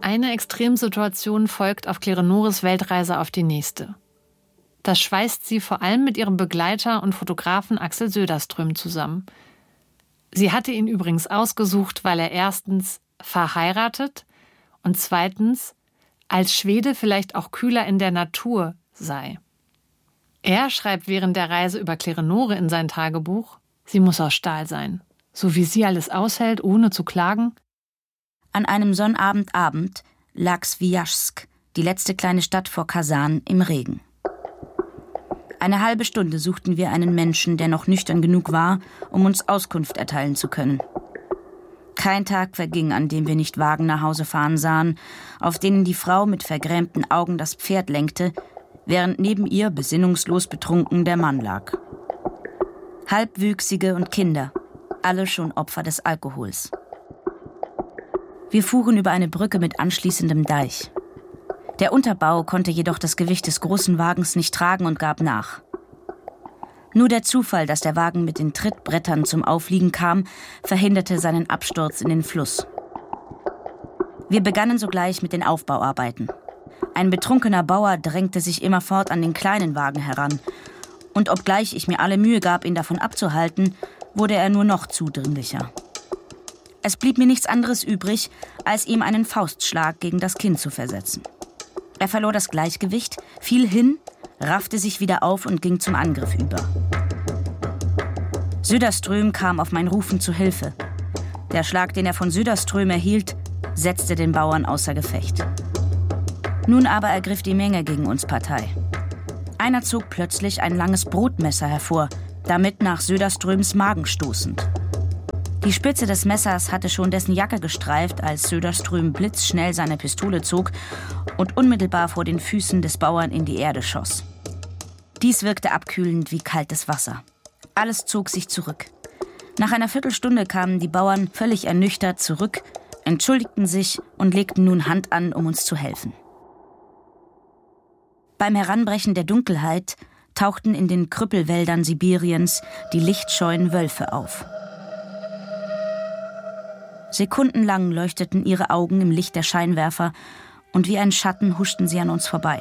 Eine Extremsituation folgt auf Kleonores Weltreise auf die nächste. Das schweißt sie vor allem mit ihrem Begleiter und Fotografen Axel Söderström zusammen. Sie hatte ihn übrigens ausgesucht, weil er erstens verheiratet und zweitens als Schwede vielleicht auch kühler in der Natur sei. Er schreibt während der Reise über Kleonore in sein Tagebuch: Sie muss aus Stahl sein, so wie sie alles aushält, ohne zu klagen. An einem Sonnabendabend lag Sviajsk, die letzte kleine Stadt vor Kasan, im Regen. Eine halbe Stunde suchten wir einen Menschen, der noch nüchtern genug war, um uns Auskunft erteilen zu können. Kein Tag verging, an dem wir nicht Wagen nach Hause fahren sahen, auf denen die Frau mit vergrämten Augen das Pferd lenkte, während neben ihr besinnungslos betrunken der Mann lag. Halbwüchsige und Kinder, alle schon Opfer des Alkohols. Wir fuhren über eine Brücke mit anschließendem Deich. Der Unterbau konnte jedoch das Gewicht des großen Wagens nicht tragen und gab nach. Nur der Zufall, dass der Wagen mit den Trittbrettern zum Aufliegen kam, verhinderte seinen Absturz in den Fluss. Wir begannen sogleich mit den Aufbauarbeiten. Ein betrunkener Bauer drängte sich immerfort an den kleinen Wagen heran. Und obgleich ich mir alle Mühe gab, ihn davon abzuhalten, wurde er nur noch zudringlicher. Es blieb mir nichts anderes übrig, als ihm einen Faustschlag gegen das Kinn zu versetzen. Er verlor das Gleichgewicht, fiel hin, raffte sich wieder auf und ging zum Angriff über. Söderström kam auf mein Rufen zu Hilfe. Der Schlag, den er von Söderström erhielt, setzte den Bauern außer Gefecht. Nun aber ergriff die Menge gegen uns Partei. Einer zog plötzlich ein langes Brotmesser hervor, damit nach Söderströms Magen stoßend. Die Spitze des Messers hatte schon dessen Jacke gestreift, als Söderström blitzschnell seine Pistole zog und unmittelbar vor den Füßen des Bauern in die Erde schoss. Dies wirkte abkühlend wie kaltes Wasser. Alles zog sich zurück. Nach einer Viertelstunde kamen die Bauern völlig ernüchtert zurück, entschuldigten sich und legten nun Hand an, um uns zu helfen. Beim Heranbrechen der Dunkelheit tauchten in den Krüppelwäldern Sibiriens die lichtscheuen Wölfe auf. Sekundenlang leuchteten ihre Augen im Licht der Scheinwerfer und wie ein Schatten huschten sie an uns vorbei.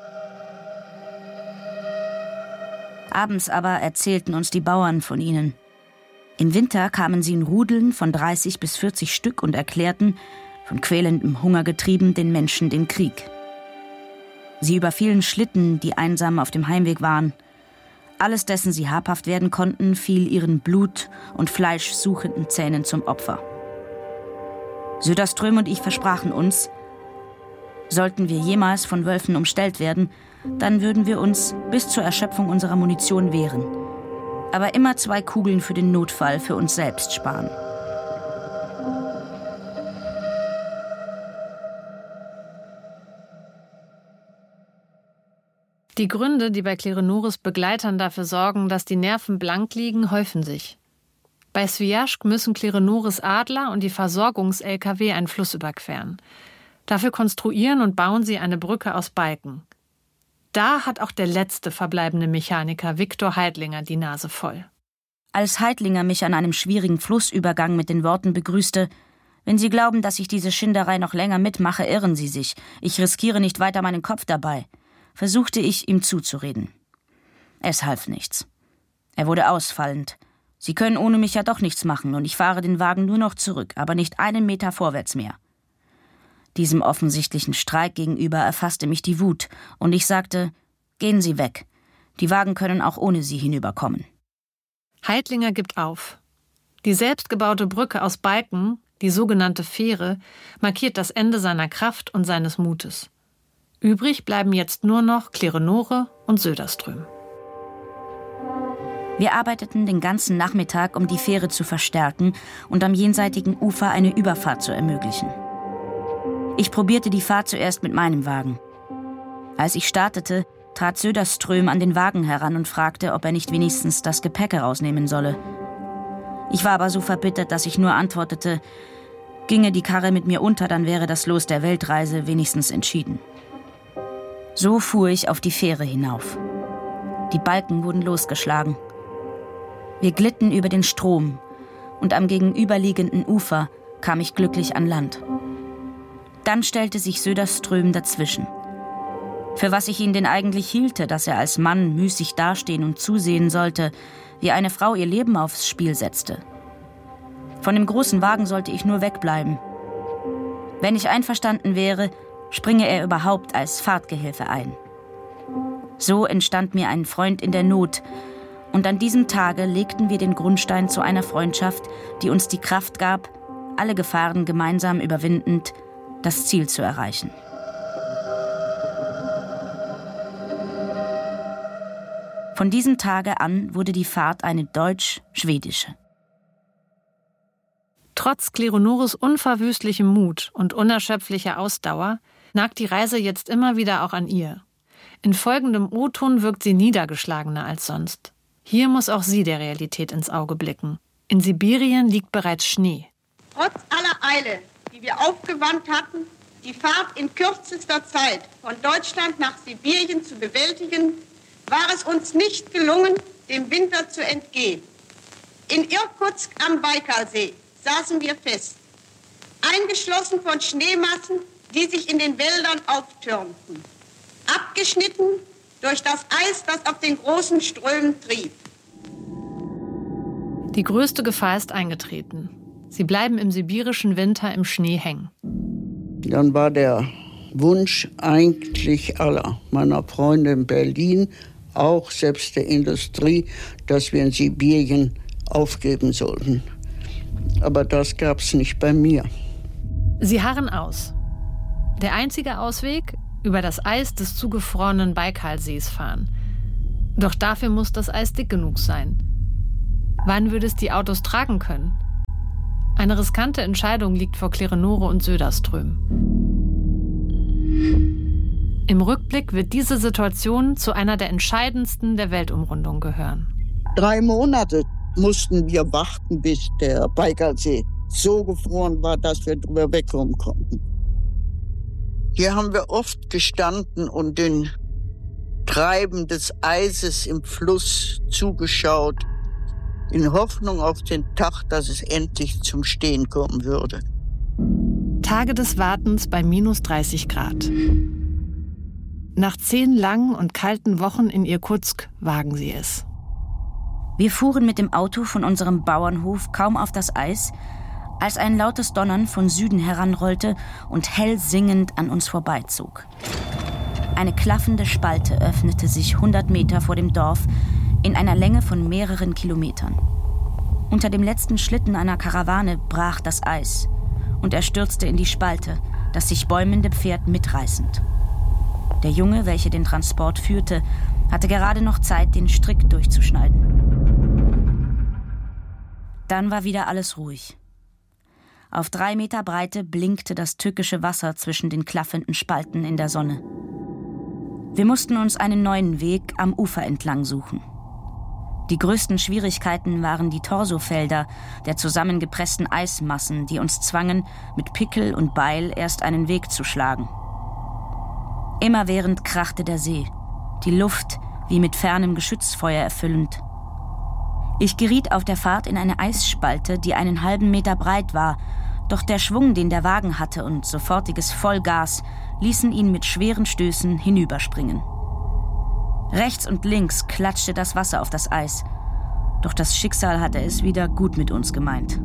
Abends aber erzählten uns die Bauern von ihnen. Im Winter kamen sie in Rudeln von 30 bis 40 Stück und erklärten, von quälendem Hunger getrieben, den Menschen den Krieg. Sie überfielen Schlitten, die einsam auf dem Heimweg waren. Alles, dessen sie habhaft werden konnten, fiel ihren blut- und fleischsuchenden Zähnen zum Opfer. Söderström und ich versprachen uns, sollten wir jemals von Wölfen umstellt werden, dann würden wir uns bis zur Erschöpfung unserer Munition wehren. Aber immer 2 Kugeln für den Notfall für uns selbst sparen. Die Gründe, die bei Kleonores Begleitern dafür sorgen, dass die Nerven blank liegen, häufen sich. Bei Sviajsk müssen Kleonores Adler und die Versorgungs-LKW einen Fluss überqueren. Dafür konstruieren und bauen sie eine Brücke aus Balken. Da hat auch der letzte verbleibende Mechaniker Viktor Heidlinger die Nase voll. Als Heidlinger mich an einem schwierigen Flussübergang mit den Worten begrüßte: »Wenn Sie glauben, dass ich diese Schinderei noch länger mitmache, irren Sie sich. Ich riskiere nicht weiter meinen Kopf dabei«, versuchte ich, ihm zuzureden. Es half nichts. Er wurde ausfallend. »Sie können ohne mich ja doch nichts machen und ich fahre den Wagen nur noch zurück, aber nicht einen Meter vorwärts mehr.« Diesem offensichtlichen Streik gegenüber erfasste mich die Wut und ich sagte: »Gehen Sie weg. Die Wagen können auch ohne Sie hinüberkommen.« Heidlinger gibt auf. Die selbstgebaute Brücke aus Balken, die sogenannte Fähre, markiert das Ende seiner Kraft und seines Mutes. Übrig bleiben jetzt nur noch Kleonore und Söderström. Wir arbeiteten den ganzen Nachmittag, um die Fähre zu verstärken und am jenseitigen Ufer eine Überfahrt zu ermöglichen. Ich probierte die Fahrt zuerst mit meinem Wagen. Als ich startete, trat Söderström an den Wagen heran und fragte, ob er nicht wenigstens das Gepäck herausnehmen solle. Ich war aber so verbittert, dass ich nur antwortete: ginge die Karre mit mir unter, dann wäre das Los der Weltreise wenigstens entschieden. So fuhr ich auf die Fähre hinauf. Die Balken wurden losgeschlagen. Wir glitten über den Strom und am gegenüberliegenden Ufer kam ich glücklich an Land. Dann stellte sich Söderström dazwischen. Für was ich ihn denn eigentlich hielte, dass er als Mann müßig dastehen und zusehen sollte, wie eine Frau ihr Leben aufs Spiel setzte. Von dem großen Wagen sollte ich nur wegbleiben. Wenn ich einverstanden wäre, springe er überhaupt als Fahrtgehilfe ein. So entstand mir ein Freund in der Not, und an diesem Tage legten wir den Grundstein zu einer Freundschaft, die uns die Kraft gab, alle Gefahren gemeinsam überwindend, das Ziel zu erreichen. Von diesem Tage an wurde die Fahrt eine deutsch-schwedische. Trotz Kleronores unverwüstlichem Mut und unerschöpflicher Ausdauer nagt die Reise jetzt immer wieder auch an ihr. In folgendem O-Ton wirkt sie niedergeschlagener als sonst. Hier muss auch sie der Realität ins Auge blicken. In Sibirien liegt bereits Schnee. Trotz aller Eile, die wir aufgewandt hatten, die Fahrt in kürzester Zeit von Deutschland nach Sibirien zu bewältigen, war es uns nicht gelungen, dem Winter zu entgehen. In Irkutsk am Baikalsee saßen wir fest, eingeschlossen von Schneemassen, die sich in den Wäldern auftürmten, abgeschnitten durch das Eis, das auf den großen Strömen trieb. Die größte Gefahr ist eingetreten. Sie bleiben im sibirischen Winter im Schnee hängen. Dann war der Wunsch eigentlich aller meiner Freunde in Berlin, auch selbst der Industrie, dass wir in Sibirien aufgeben sollten. Aber das gab es nicht bei mir. Sie harren aus. Der einzige Ausweg: über das Eis des zugefrorenen Baikalsees fahren. Doch dafür muss das Eis dick genug sein. Wann würde es die Autos tragen können? Eine riskante Entscheidung liegt vor Kleronore und Söderström. Im Rückblick wird diese Situation zu einer der entscheidendsten der Weltumrundung gehören. 3 Monate mussten wir warten, bis der Baikalsee so gefroren war, dass wir drüber wegkommen konnten. Hier haben wir oft gestanden und den Treiben des Eises im Fluss zugeschaut, in Hoffnung auf den Tag, dass es endlich zum Stehen kommen würde. Tage des Wartens bei -30 Grad. Nach 10 langen und kalten Wochen in Irkutsk wagen sie es. Wir fuhren mit dem Auto von unserem Bauernhof kaum auf das Eis, als ein lautes Donnern von Süden heranrollte und hell singend an uns vorbeizog. Eine klaffende Spalte öffnete sich 100 Meter vor dem Dorf in einer Länge von mehreren Kilometern. Unter dem letzten Schlitten einer Karawane brach das Eis und er stürzte in die Spalte, das sich bäumende Pferd mitreißend. Der Junge, welcher den Transport führte, hatte gerade noch Zeit, den Strick durchzuschneiden. Dann war wieder alles ruhig. Auf 3 Meter Breite blinkte das tückische Wasser zwischen den klaffenden Spalten in der Sonne. Wir mussten uns einen neuen Weg am Ufer entlang suchen. Die größten Schwierigkeiten waren die Torsofelder der zusammengepressten Eismassen, die uns zwangen, mit Pickel und Beil erst einen Weg zu schlagen. Immerwährend krachte der See, die Luft wie mit fernem Geschützfeuer erfüllend. Ich geriet auf der Fahrt in eine Eisspalte, die einen halben Meter breit war, doch der Schwung, den der Wagen hatte und sofortiges Vollgas, ließen ihn mit schweren Stößen hinüberspringen. Rechts und links klatschte das Wasser auf das Eis, doch das Schicksal hatte es wieder gut mit uns gemeint.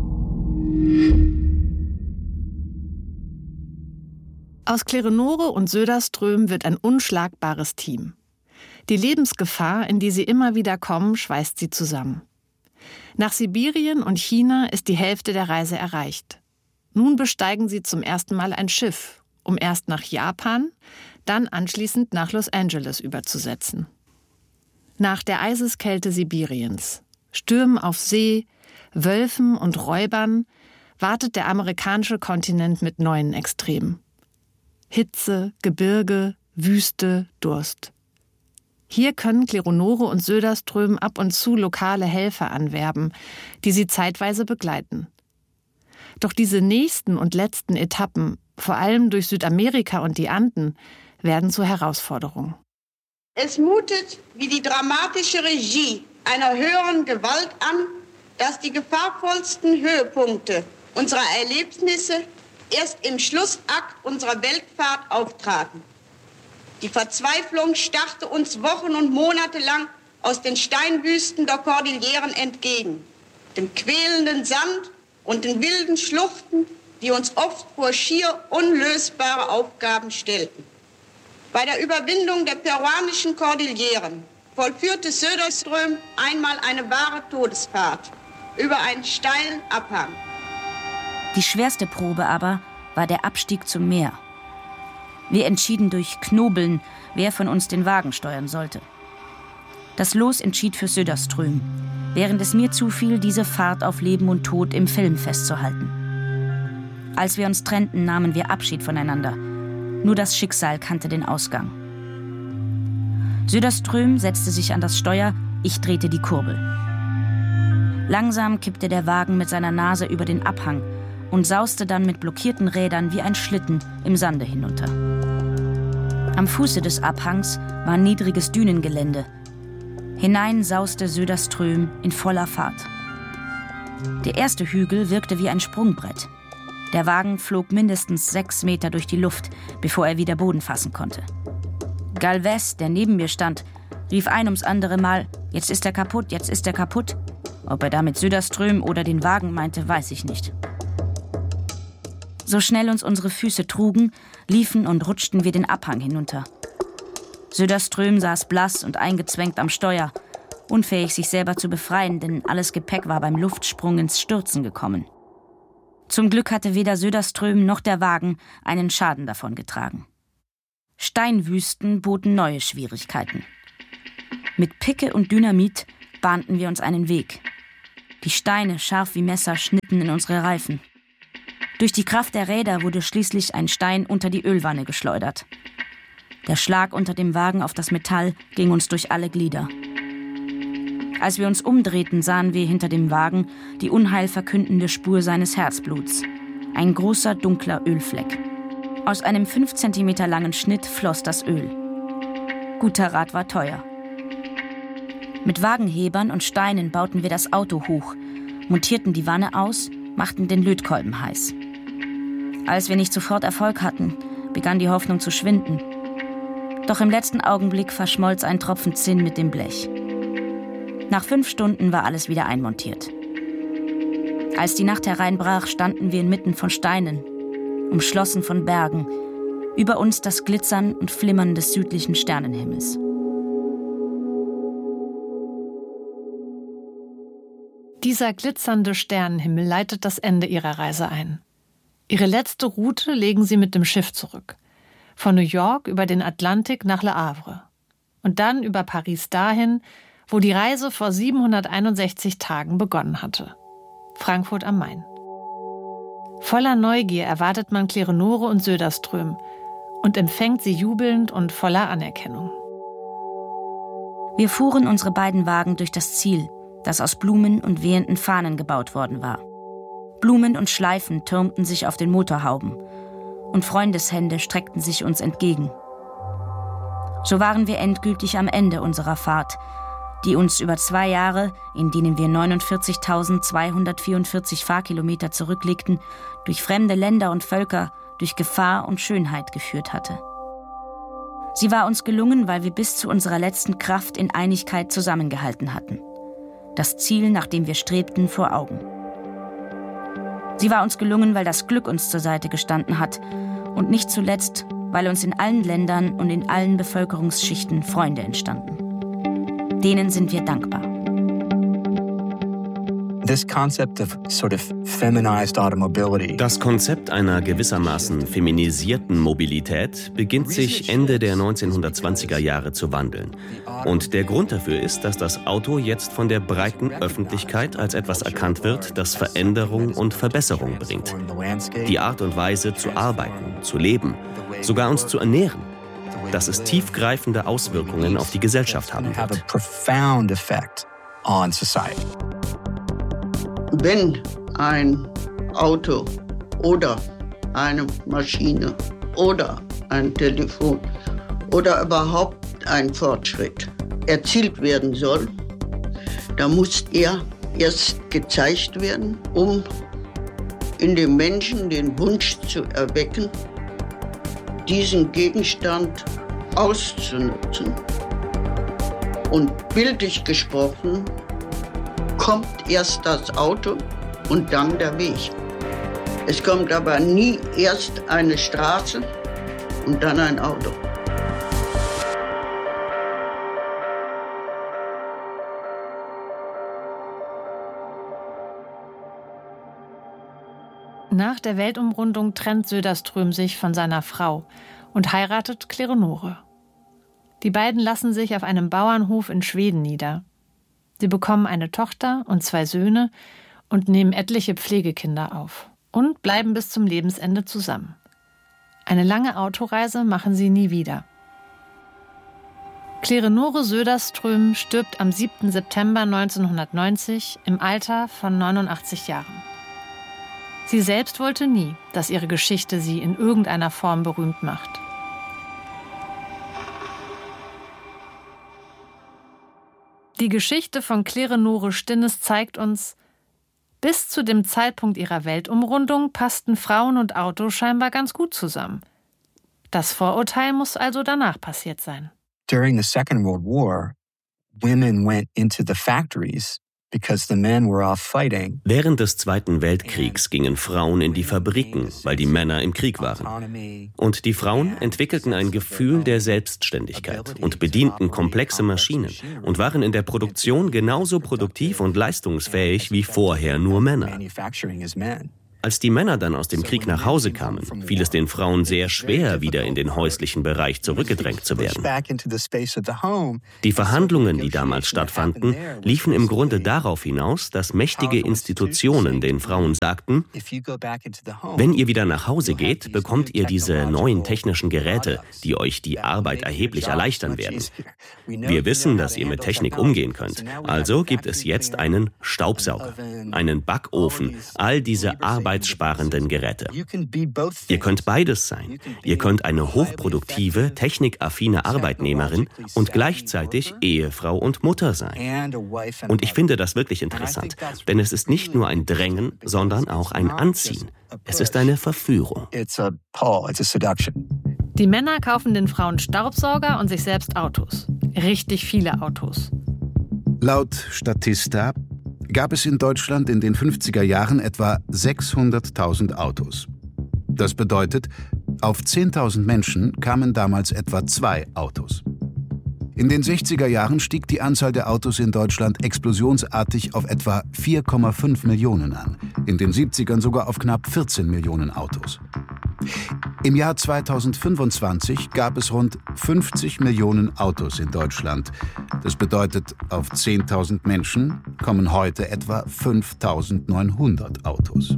Aus Kleronore und Söderström wird ein unschlagbares Team. Die Lebensgefahr, in die sie immer wieder kommen, schweißt sie zusammen. Nach Sibirien und China ist die Hälfte der Reise erreicht. Nun besteigen sie zum ersten Mal ein Schiff, um erst nach Japan, dann anschließend nach Los Angeles überzusetzen. Nach der Eiseskälte Sibiriens, Stürmen auf See, Wölfen und Räubern wartet der amerikanische Kontinent mit neuen Extremen. Hitze, Gebirge, Wüste, Durst. Hier können Kleronore und Söderström ab und zu lokale Helfer anwerben, die sie zeitweise begleiten. Doch diese nächsten und letzten Etappen, vor allem durch Südamerika und die Anden, werden zur Herausforderung. Es mutet wie die dramatische Regie einer höheren Gewalt an, dass die gefahrvollsten Höhepunkte unserer Erlebnisse erst im Schlussakt unserer Weltfahrt auftraten. Die Verzweiflung starrte uns Wochen und Monate lang aus den Steinwüsten der Kordilleren entgegen, dem quälenden Sand und den wilden Schluchten, die uns oft vor schier unlösbare Aufgaben stellten. Bei der Überwindung der peruanischen Kordilleren vollführte Söderström einmal eine wahre Todesfahrt über einen steilen Abhang. Die schwerste Probe aber war der Abstieg zum Meer. Wir entschieden durch Knobeln, wer von uns den Wagen steuern sollte. Das Los entschied für Söderström, während es mir zufiel, diese Fahrt auf Leben und Tod im Film festzuhalten. Als wir uns trennten, nahmen wir Abschied voneinander. Nur das Schicksal kannte den Ausgang. Söderström setzte sich an das Steuer, ich drehte die Kurbel. Langsam kippte der Wagen mit seiner Nase über den Abhang und sauste dann mit blockierten Rädern wie ein Schlitten im Sande hinunter. Am Fuße des Abhangs war niedriges Dünengelände. Hinein sauste Söderström in voller Fahrt. Der erste Hügel wirkte wie ein Sprungbrett. Der Wagen flog mindestens 6 Meter durch die Luft, bevor er wieder Boden fassen konnte. Galvez, der neben mir stand, rief ein ums andere Mal, jetzt ist er kaputt, jetzt ist er kaputt. Ob er damit Söderström oder den Wagen meinte, weiß ich nicht. So schnell uns unsere Füße trugen, liefen und rutschten wir den Abhang hinunter. Söderström saß blass und eingezwängt am Steuer, unfähig sich selber zu befreien, denn alles Gepäck war beim Luftsprung ins Stürzen gekommen. Zum Glück hatte weder Söderström noch der Wagen einen Schaden davongetragen. Steinwüsten boten neue Schwierigkeiten. Mit Picke und Dynamit bahnten wir uns einen Weg. Die Steine, scharf wie Messer, schnitten in unsere Reifen. Durch die Kraft der Räder wurde schließlich ein Stein unter die Ölwanne geschleudert. Der Schlag unter dem Wagen auf das Metall ging uns durch alle Glieder. Als wir uns umdrehten, sahen wir hinter dem Wagen die unheilverkündende Spur seines Herzbluts. Ein großer, dunkler Ölfleck. Aus einem 5 Zentimeter langen Schnitt floss das Öl. Guter Rat war teuer. Mit Wagenhebern und Steinen bauten wir das Auto hoch, montierten die Wanne aus, machten den Lötkolben heiß. Als wir nicht sofort Erfolg hatten, begann die Hoffnung zu schwinden. Doch im letzten Augenblick verschmolz ein Tropfen Zinn mit dem Blech. Nach 5 Stunden war alles wieder einmontiert. Als die Nacht hereinbrach, standen wir inmitten von Steinen, umschlossen von Bergen, über uns das Glitzern und Flimmern des südlichen Sternenhimmels. Dieser glitzernde Sternenhimmel leitet das Ende ihrer Reise ein. Ihre letzte Route legen sie mit dem Schiff zurück. Von New York über den Atlantik nach Le Havre. Und dann über Paris dahin, wo die Reise vor 761 Tagen begonnen hatte. Frankfurt am Main. Voller Neugier erwartet man Klerenore und Söderström und empfängt sie jubelnd und voller Anerkennung. Wir fuhren unsere beiden Wagen durch das Ziel, das aus Blumen und wehenden Fahnen gebaut worden war. Blumen und Schleifen türmten sich auf den Motorhauben und Freundeshände streckten sich uns entgegen. So waren wir endgültig am Ende unserer Fahrt, die uns über 2 Jahre, in denen wir 49.244 Fahrkilometer zurücklegten, durch fremde Länder und Völker, durch Gefahr und Schönheit geführt hatte. Sie war uns gelungen, weil wir bis zu unserer letzten Kraft in Einigkeit zusammengehalten hatten. Das Ziel, nach dem wir strebten, vor Augen. Sie war uns gelungen, weil das Glück uns zur Seite gestanden hat und nicht zuletzt, weil uns in allen Ländern und in allen Bevölkerungsschichten Freunde entstanden. Denen sind wir dankbar. Das Konzept einer gewissermaßen feminisierten Mobilität beginnt sich Ende der 1920er Jahre zu wandeln. Und der Grund dafür ist, dass das Auto jetzt von der breiten Öffentlichkeit als etwas erkannt wird, das Veränderung und Verbesserung bringt. Die Art und Weise zu arbeiten, zu leben, sogar uns zu ernähren, dass es tiefgreifende Auswirkungen auf die Gesellschaft haben wird. Wenn ein Auto oder eine Maschine oder ein Telefon oder überhaupt ein Fortschritt erzielt werden soll, dann muss er erst gezeigt werden, um in den Menschen den Wunsch zu erwecken, diesen Gegenstand auszunutzen. Und bildlich gesprochen kommt erst das Auto und dann der Weg. Es kommt aber nie erst eine Straße und dann ein Auto. Nach der Weltumrundung trennt Söderström sich von seiner Frau und heiratet Kleonore. Die beiden lassen sich auf einem Bauernhof in Schweden nieder. Sie bekommen eine Tochter und 2 Söhne und nehmen etliche Pflegekinder auf und bleiben bis zum Lebensende zusammen. Eine lange Autoreise machen sie nie wieder. Kleonore Söderström stirbt am 7. September 1990 im Alter von 89 Jahren. Sie selbst wollte nie, dass ihre Geschichte sie in irgendeiner Form berühmt macht. Die Geschichte von Kleonore Stinnes zeigt uns, bis zu dem Zeitpunkt ihrer Weltumrundung passten Frauen und Auto scheinbar ganz gut zusammen. Das Vorurteil muss also danach passiert sein. During the Second World War, women went into the factories because the men were off fighting. Während des Zweiten Weltkriegs gingen Frauen in die Fabriken, weil die Männer im Krieg waren. Und die Frauen entwickelten ein Gefühl der Selbstständigkeit und bedienten komplexe Maschinen und waren in der Produktion genauso produktiv und leistungsfähig wie vorher nur Männer. Als die Männer dann aus dem Krieg nach Hause kamen, fiel es den Frauen sehr schwer, wieder in den häuslichen Bereich zurückgedrängt zu werden. Die Verhandlungen, die damals stattfanden, liefen im Grunde darauf hinaus, dass mächtige Institutionen den Frauen sagten, wenn ihr wieder nach Hause geht, bekommt ihr diese neuen technischen Geräte, die euch die Arbeit erheblich erleichtern werden. Wir wissen, dass ihr mit Technik umgehen könnt. Also gibt es jetzt einen Staubsauger, einen Backofen, all diese arbeitssparenden Geräte. Ihr könnt beides sein. Ihr könnt eine hochproduktive, technikaffine Arbeitnehmerin und gleichzeitig Ehefrau und Mutter sein. Und ich finde das wirklich interessant, denn es ist nicht nur ein Drängen, sondern auch ein Anziehen. Es ist eine Verführung. Die Männer kaufen den Frauen Staubsauger und sich selbst Autos. Richtig viele Autos. Laut Statista gab es in Deutschland in den 50er Jahren etwa 600.000 Autos. Das bedeutet, auf 10.000 Menschen kamen damals etwa 2 Autos. In den 60er Jahren stieg die Anzahl der Autos in Deutschland explosionsartig auf etwa 4,5 Millionen an, in den 70ern sogar auf knapp 14 Millionen Autos. Im Jahr 2025 gab es rund 50 Millionen Autos in Deutschland. Das bedeutet, auf 10.000 Menschen kommen heute etwa 5.900 Autos.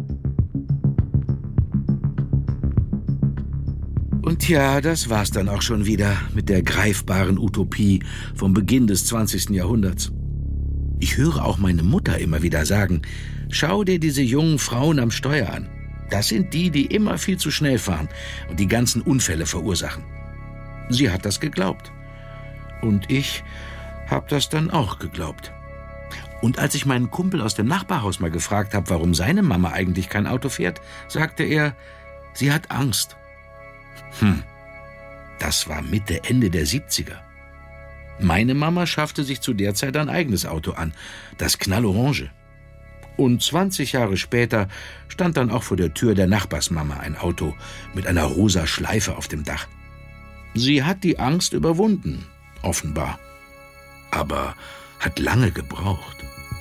Und ja, das war's dann auch schon wieder mit der greifbaren Utopie vom Beginn des 20. Jahrhunderts. Ich höre auch meine Mutter immer wieder sagen, schau dir diese jungen Frauen am Steuer an. Das sind die, die immer viel zu schnell fahren und die ganzen Unfälle verursachen. Sie hat das geglaubt. Und ich habe das dann auch geglaubt. Und als ich meinen Kumpel aus dem Nachbarhaus mal gefragt habe, warum seine Mama eigentlich kein Auto fährt, sagte er, sie hat Angst. Das war Mitte, Ende der 70er. Meine Mama schaffte sich zu der Zeit ein eigenes Auto an, das Knallorange. Und 20 Jahre später stand dann auch vor der Tür der Nachbarsmama ein Auto mit einer rosa Schleife auf dem Dach. Sie hat die Angst überwunden, offenbar. Aber hat lange gebraucht.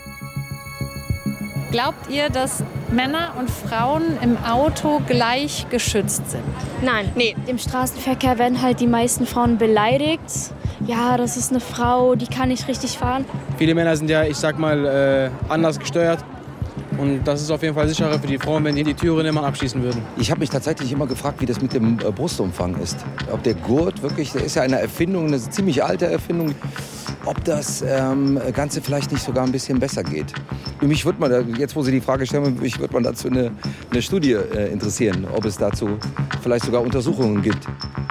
Glaubt ihr, dass Männer und Frauen im Auto gleich geschützt sind? Nein. Nee. Im Straßenverkehr werden halt die meisten Frauen beleidigt. Ja, das ist eine Frau, die kann nicht richtig fahren. Viele Männer sind ja, ich sag mal, anders gesteuert. Und das ist auf jeden Fall sicherer für die Frauen, wenn die Türen immer abschließen würden. Ich habe mich tatsächlich immer gefragt, wie das mit dem Brustumfang ist. Ob der Gurt wirklich, der ist ja eine Erfindung, eine ziemlich alte Erfindung, ob das Ganze vielleicht nicht sogar ein bisschen besser geht. Mich würde man, jetzt wo Sie die Frage stellen, mich würde man dazu eine Studie interessieren, ob es dazu vielleicht sogar Untersuchungen gibt.